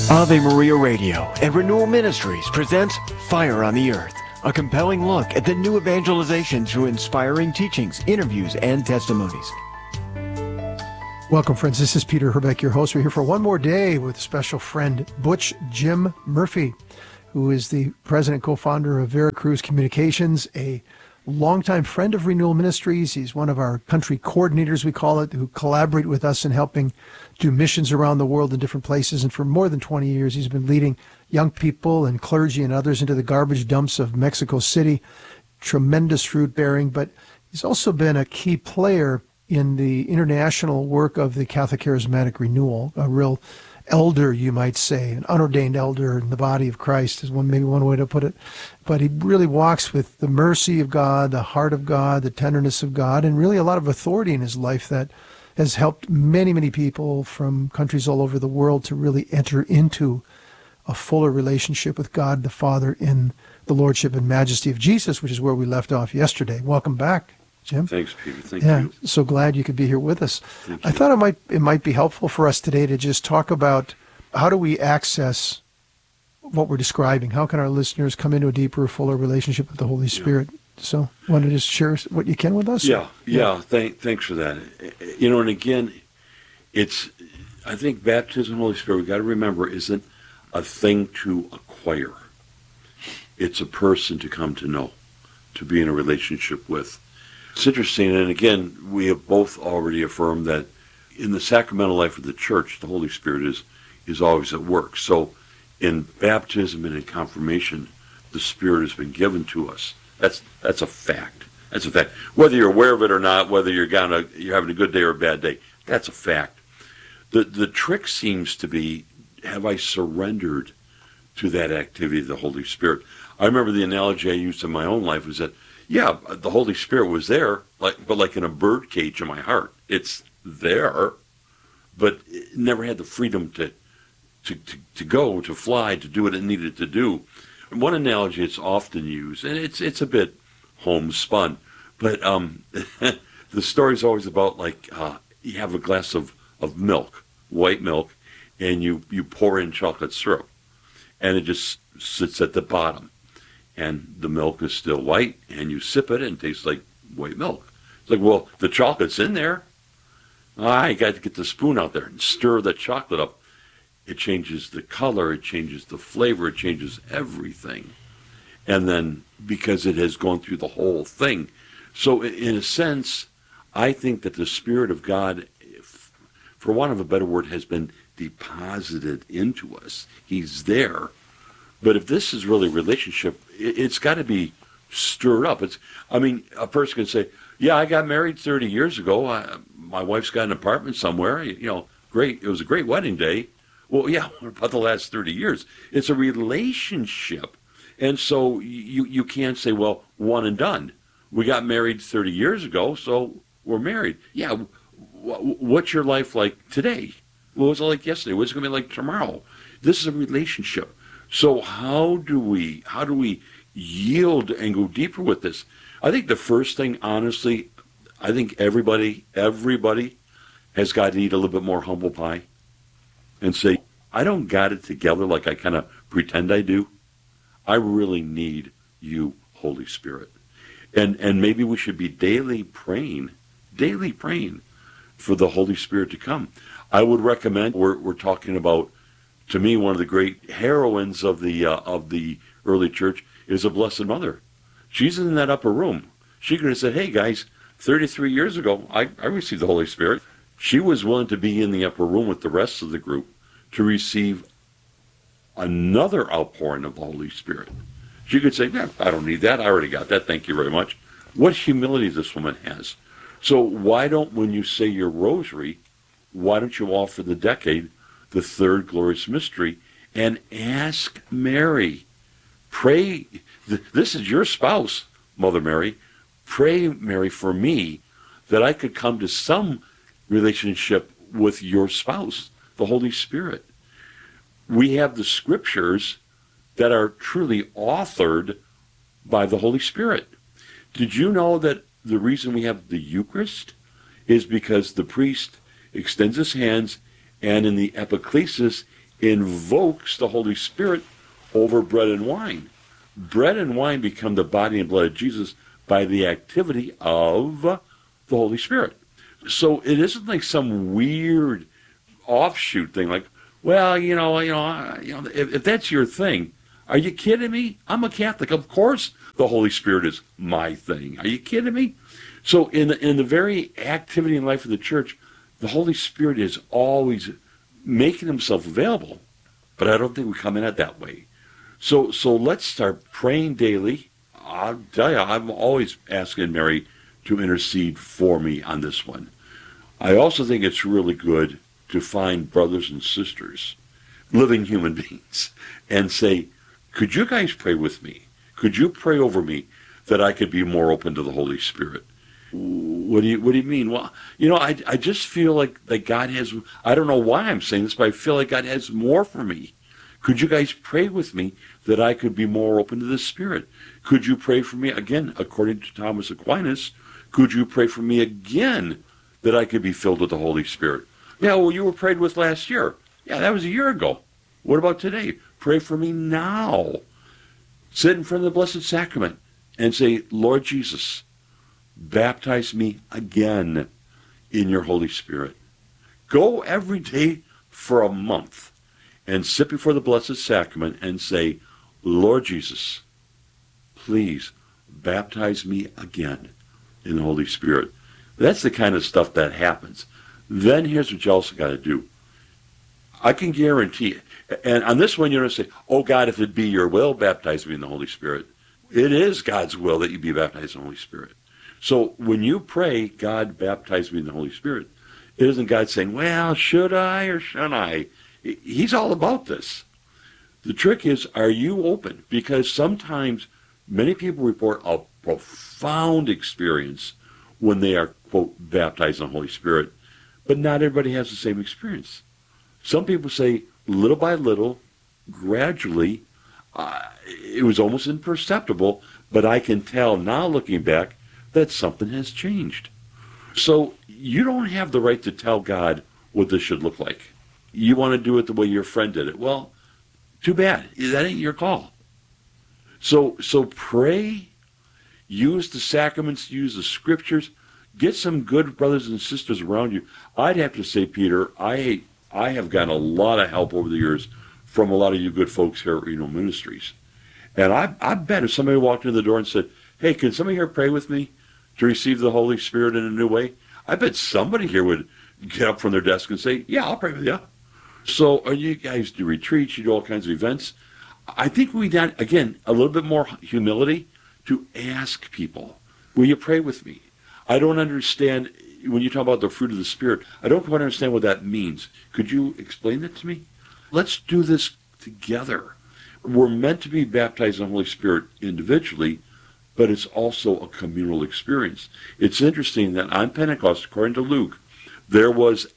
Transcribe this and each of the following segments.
Ave Maria Radio and Renewal Ministries presents Fire on the Earth, a compelling look at the new evangelization through inspiring teachings, interviews, and testimonies. Welcome, friends. This is Peter Herbeck, your host. We're here for one more day with special friend Butch Jim Murphy, who is the president and co-founder of Veracruz Communications, a longtime friend of Renewal Ministries. He's one of our country coordinators, we call it, who collaborate with us in helping do missions around the world in different places. And for more than 20 years, he's been leading young people and clergy and others into the garbage dumps of Mexico City. Tremendous fruit bearing, but he's also been a key player in the international work of the Catholic Charismatic Renewal, a real elder, you might say, an unordained elder in the body of Christ is maybe one way to put it. But he really walks with the mercy of God, the heart of God, the tenderness of God, and really a lot of authority in his life that has helped many, many people from countries all over the world to really enter into a fuller relationship with God the Father in the Lordship and Majesty of Jesus, which is where we left off yesterday. Welcome back, Jim. Thanks, Peter. Thank you. So glad you could be here with us. Thank you. I thought it might be helpful for us today to just talk about how do we access what we're describing? How can our listeners come into a deeper, fuller relationship with the Holy Spirit? So, want to just share what you can with us? Yeah. Thanks for that. And again, I think baptism of the Holy Spirit, we've got to remember, isn't a thing to acquire. It's a person to come to know, to be in a relationship with. It's interesting, and again, we have both already affirmed that in the sacramental life of the church, the Holy Spirit is always at work. So in baptism and in confirmation, the Spirit has been given to us. That's a fact. That's a fact. Whether you're aware of it or not, whether you're having a good day or a bad day, that's a fact. The trick seems to be, have I surrendered to that activity of the Holy Spirit? I remember the analogy I used in my own life was that, yeah, the Holy Spirit was there, but like in a bird cage in my heart. It's there, but it never had the freedom to go, to fly, to do what it needed to do. And one analogy it's often used, and it's a bit homespun, but the story's always about you have a glass of milk, white milk, and you pour in chocolate syrup, and it just sits at the bottom. And the milk is still white, and you sip it, and it tastes like white milk. It's like, well, the chocolate's in there. I got to get the spoon out there and stir the chocolate up. It changes the color, it changes the flavor, it changes everything. And then, because it has gone through the whole thing. So, in a sense, I think that the Spirit of God, for want of a better word, has been deposited into us. He's there. But if this is really a relationship, it's got to be stirred up. A person can say, yeah, I got married 30 years ago. My wife's got an apartment somewhere. Great. It was a great wedding day. Well, yeah, what about the last 30 years? It's a relationship. And so you can't say, well, one and done. We got married 30 years ago, so we're married. Yeah, what's your life like today? What was it like yesterday? What's it going to be like tomorrow? This is a relationship. So how do we yield and go deeper with this? I think the first thing, honestly, I think everybody has got to eat a little bit more humble pie and say, I don't got it together like I kind of pretend I do. I really need you, Holy Spirit. And maybe we should be daily praying for the Holy Spirit to come. I would recommend, we're talking about, to me, one of the great heroines of the early church is the Blessed Mother. She's in that upper room. She could have said, hey, guys, 33 years ago, I received the Holy Spirit. She was willing to be in the upper room with the rest of the group to receive another outpouring of the Holy Spirit. She could say, yeah, I don't need that. I already got that. Thank you very much. What humility this woman has. So why don't, when you say your rosary, why don't you offer the decade, the third glorious mystery, and ask Mary, pray, this is your spouse, Mother Mary, pray, Mary, for me, that I could come to some relationship with your spouse, the Holy Spirit. We have the scriptures that are truly authored by the Holy Spirit. Did you know that the reason we have the Eucharist is because the priest extends his hands, and in the epiclesis, invokes the Holy Spirit over bread and wine. Bread and wine become the body and blood of Jesus by the activity of the Holy Spirit. So it isn't like some weird offshoot thing like, well, if that's your thing, are you kidding me? I'm a Catholic. Of course the Holy Spirit is my thing. Are you kidding me? So in the very activity and life of the church, the Holy Spirit is always making himself available, but I don't think we come in it that way. So let's start praying daily. I'll tell you, I'm always asking Mary to intercede for me on this one. I also think it's really good to find brothers and sisters, living human beings, and say, could you guys pray with me? Could you pray over me that I could be more open to the Holy Spirit? What do you mean? Well, I just feel like God has, I don't know why I'm saying this, but I feel like God has more for me. Could you guys pray with me that I could be more open to the Spirit? Could you pray for me, again, according to Thomas Aquinas, could you pray for me again that I could be filled with the Holy Spirit? Yeah, well, you were prayed with last year. Yeah, that was a year ago. What about today? Pray for me now. Sit in front of the Blessed Sacrament and say, Lord Jesus, baptize me again in your Holy Spirit. Go every day for a month and sit before the Blessed Sacrament and say, Lord Jesus, please baptize me again in the Holy Spirit. That's the kind of stuff that happens. Then here's what you also got to do. I can guarantee, and on this one you're going to say, oh God, if it be your will, baptize me in the Holy Spirit. It is God's will that you be baptized in the Holy Spirit. So when you pray, God, baptize me in the Holy Spirit, it isn't God saying, well, should I or shouldn't I? He's all about this. The trick is, are you open? Because sometimes many people report a profound experience when they are, quote, baptized in the Holy Spirit, but not everybody has the same experience. Some people say, little by little, gradually, it was almost imperceptible, but I can tell now looking back that something has changed. So you don't have the right to tell God what this should look like. You want to do it the way your friend did it. Well, too bad. That ain't your call. So pray, use the sacraments, use the scriptures, get some good brothers and sisters around you. I'd have to say, Peter, I have gotten a lot of help over the years from a lot of you good folks here at Reno Ministries. And I bet if somebody walked in the door and said, hey, can somebody here pray with me to receive the Holy Spirit in a new way? I bet somebody here would get up from their desk and say, yeah, I'll pray with you. So you guys do retreats, you do all kinds of events. I think we need, again, a little bit more humility to ask people, will you pray with me? I don't understand, when you talk about the fruit of the Spirit, I don't quite understand what that means. Could you explain that to me? Let's do this together. We're meant to be baptized in the Holy Spirit individually, but it's also a communal experience. It's interesting that on Pentecost, according to Luke, there was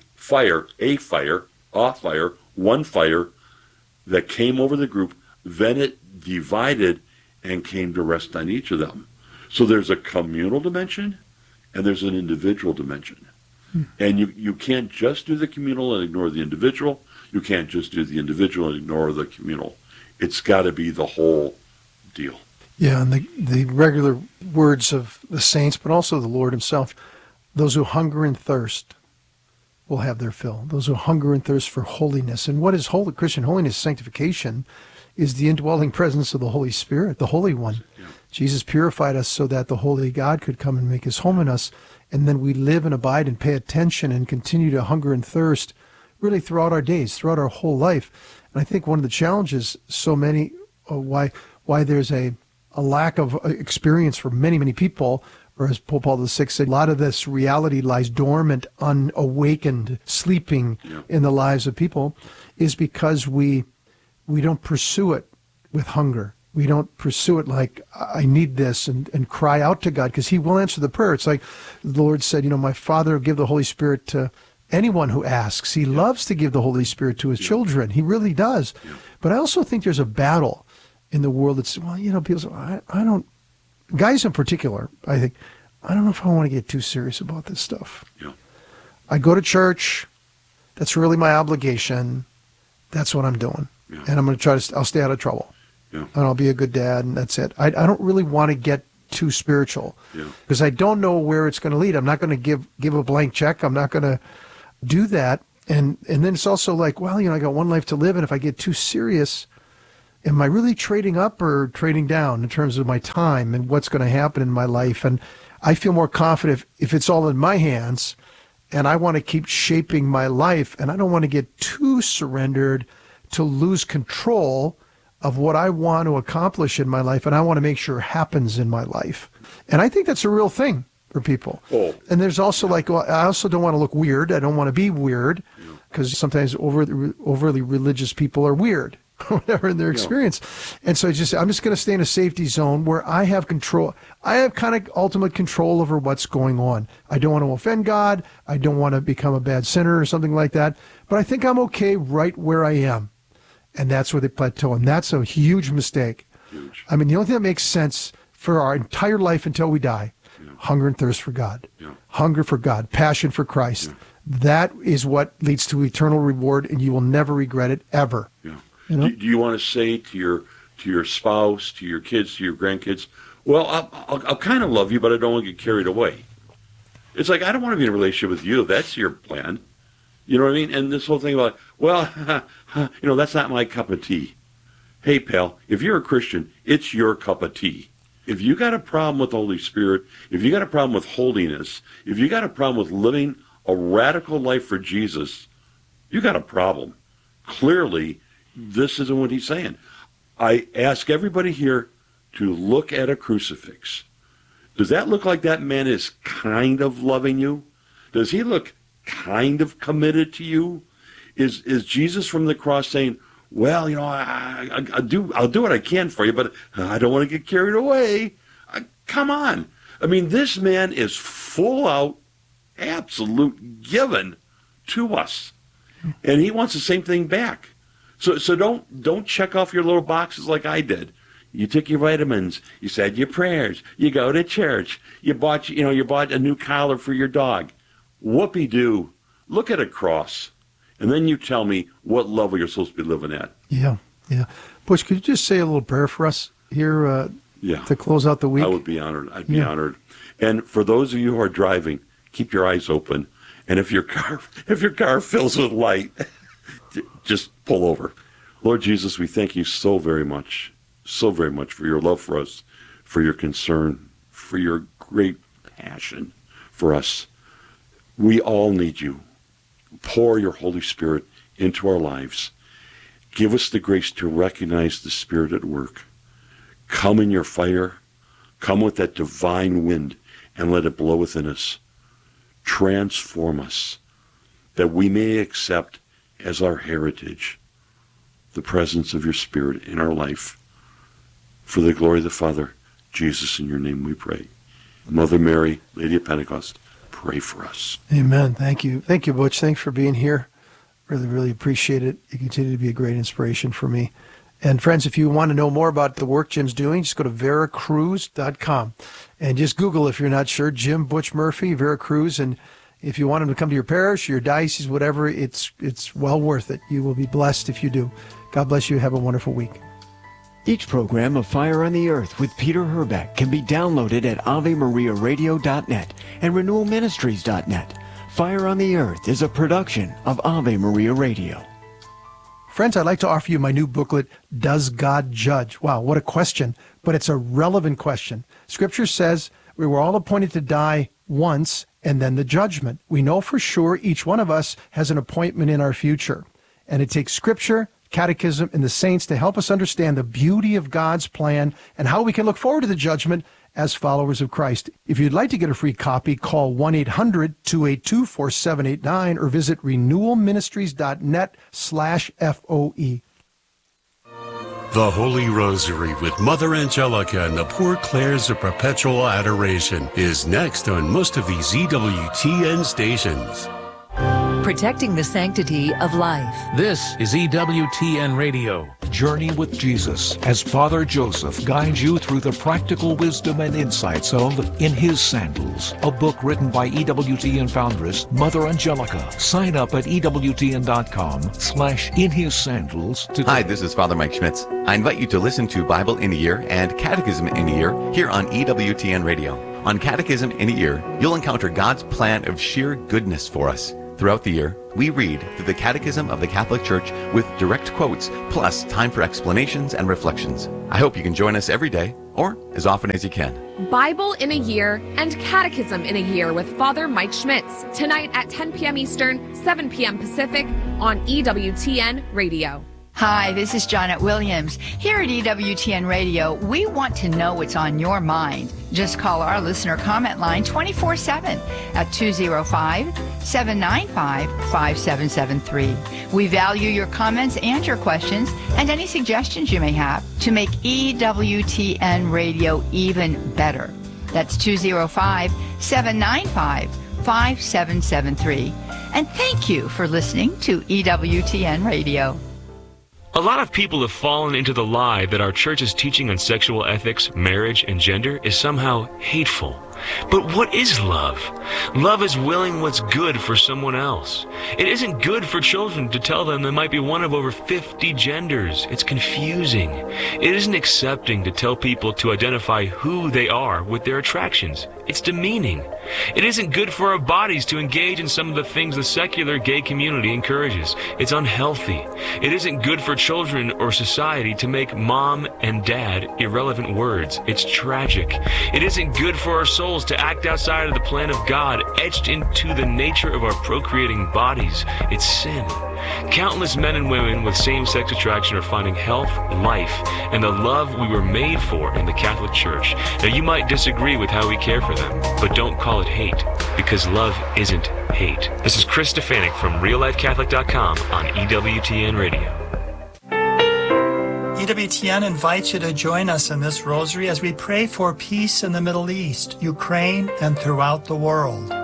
one fire that came over the group, then it divided and came to rest on each of them. So there's a communal dimension and there's an individual dimension. And you can't just do the communal and ignore the individual. You can't just do the individual and ignore the communal. It's got to be the whole deal. Yeah, and the regular words of the saints, but also the Lord himself, those who hunger and thirst will have their fill. Those who hunger and thirst for holiness. And what is holy? Christian holiness, sanctification, is the indwelling presence of the Holy Spirit, the Holy One. Yeah. Jesus purified us so that the Holy God could come and make his home in us, and then we live and abide and pay attention and continue to hunger and thirst really throughout our days, throughout our whole life. And I think one of the challenges, so many, why there's a lack of experience for many, many people, or as Pope Paul VI said, a lot of this reality lies dormant, unawakened, sleeping in the lives of people, is because we don't pursue it with hunger. We don't pursue it like, I need this, and cry out to God, because he will answer the prayer. It's like the Lord said, my Father will give the Holy Spirit to anyone who asks. He loves to give the Holy Spirit to his children. He really does. Yeah. But I also think there's a battle in the world that's, people say, I don't, guys in particular, I think, I don't know if I want to get too serious about this stuff. Yeah. I go to church. That's really my obligation. That's what I'm doing. Yeah. And I'm going to I'll stay out of trouble. Yeah. And I'll be a good dad, and that's it. I don't really want to get too spiritual because I don't know where it's going to lead. I'm not going to give a blank check. I'm not going to do that. And then it's also like, well, I got one life to live, and if I get too serious, am I really trading up or trading down in terms of my time and what's going to happen in my life? And I feel more confident if it's all in my hands, and I want to keep shaping my life, and I don't want to get too surrendered to lose control of what I want to accomplish in my life, and I want to make sure happens in my life. And I think that's a real thing for people. Oh. And there's also I also don't want to look weird. I don't want to be weird, because sometimes overly religious people are weird, whatever in their experience. And so I'm just going to stay in a safety zone where I have control. I have kind of ultimate control over what's going on. I don't want to offend God. I don't want to become a bad sinner or something like that. But I think I'm okay right where I am. And that's where they plateau. And that's a huge mistake. Huge. I mean, the only thing that makes sense for our entire life until we die, hunger and thirst for God, hunger for God, passion for Christ. That is what leads to eternal reward, and you will never regret it, ever. Yeah. Do you want to say to your spouse, to your kids, to your grandkids, well, I'll kind of love you, but I don't want to get carried away. It's like, I don't want to be in a relationship with you if that's your plan. You know what I mean? And this whole thing about, well, that's not my cup of tea. Hey, pal, if you're a Christian, it's your cup of tea. If you got a problem with the Holy Spirit, if you got a problem with holiness, if you got a problem with living a radical life for Jesus, you got a problem. Clearly, this isn't what he's saying. I ask everybody here to look at a crucifix. Does that look like that man is kind of loving you? Does he look kind of committed to you? Is Jesus from the cross saying, well, I'll do what I can for you, but I don't want to get carried away. Come on. I mean, this man is full out, absolute given to us. And he wants the same thing back. So don't check off your little boxes like I did. You took your vitamins, you said your prayers, you go to church, you bought a new collar for your dog. Whoopee-doo. Look at a cross. And then you tell me what level you're supposed to be living at. Yeah. Butch, could you just say a little prayer for us here to close out the week? I would be honored. I'd be honored. And for those of you who are driving, keep your eyes open. And if your car fills with light, just pull over. Lord Jesus, we thank you so very much for your love for us, for your concern, for your great passion for us. We all need you. Pour your Holy Spirit into our lives. Give us the grace to recognize the Spirit at work. Come in your fire. Come with that divine wind and let it blow within us. Transform us that we may accept as our heritage the presence of your Spirit in our life. For the glory of the Father, Jesus, in your name we pray. Mother Mary, Lady of Pentecost, pray for us. Amen. Thank you. Thank you, Butch. Thanks for being here. Really, really appreciate it. You continue to be a great inspiration for me. And friends, if you want to know more about the work Jim's doing, just go to veracruz.com and just Google, if you're not sure, Jim Butch Murphy, Veracruz. And if you want him to come to your parish, your diocese, whatever, it's well worth it. You will be blessed if you do. God bless you. Have a wonderful week. Each program of Fire on the Earth with Peter Herbeck can be downloaded at AveMariaRadio.net and RenewalMinistries.net. Fire on the Earth is a production of Ave Maria Radio. Friends, I'd like to offer you my new booklet, Does God Judge? Wow, what a question, but it's a relevant question. Scripture says we were all appointed to die once and then the judgment. We know for sure each one of us has an appointment in our future. And it takes Scripture, Catechism, and the saints to help us understand the beauty of God's plan and how we can look forward to the judgment as followers of Christ. If you'd like to get a free copy, call 1-800-282-4789 or visit renewalministries.net/FOE. The Holy Rosary with Mother Angelica and the Poor Clares of Perpetual Adoration is next on most of these EWTN stations. protecting the sanctity of life. This is EWTN Radio. Journey with Jesus as Father Joseph guides you through the practical wisdom and insights of In His Sandals, a book written by EWTN foundress Mother Angelica. Sign up at EWTN.com/InHisSandals today. Hi, this is Father Mike Schmitz. I invite you to listen to Bible in a Year and Catechism in a Year here on EWTN Radio. On Catechism in a Year, you'll encounter God's plan of sheer goodness for us. Throughout the year, we read through the Catechism of the Catholic Church with direct quotes, plus time for explanations and reflections. I hope you can join us every day, or as often as you can. Bible in a Year and Catechism in a Year with Father Mike Schmitz, tonight at 10 p.m. Eastern, 7 p.m. Pacific on EWTN Radio. Hi, this is Janet Williams. Here at EWTN Radio, we want to know what's on your mind. Just call our listener comment line 24/7 at 205-795-5773. We value your comments and your questions and any suggestions you may have to make EWTN Radio even better. That's 205-795-5773. And thank you for listening to EWTN Radio. A lot of people have fallen into the lie that our church's teaching on sexual ethics, marriage, and gender is somehow hateful. But what is love? Love is willing what's good for someone else. It isn't good for children to tell them they might be one of over 50 genders. It's confusing. It isn't accepting to tell people to identify who they are with their attractions. It's demeaning. It isn't good for our bodies to engage in some of the things the secular gay community encourages. It's unhealthy. It isn't good for children or society to make mom and dad irrelevant words. It's tragic. It isn't good for our souls to act outside of the plan of God, etched into the nature of our procreating bodies. It's sin. Countless men and women with same-sex attraction are finding health, life, and the love we were made for in the Catholic Church. Now, you might disagree with how we care for them, but don't call it hate, because love isn't hate. This is Chris Stefanik from RealLifeCatholic.com on EWTN Radio. EWTN invites you to join us in this rosary as we pray for peace in the Middle East, Ukraine, and throughout the world.